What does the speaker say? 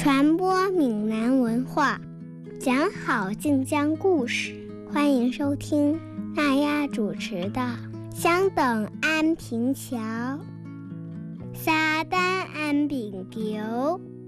传播闽南文化，讲好晋江故事。欢迎收听娜亚主持的《相等安平桥》。沙丹安平桥，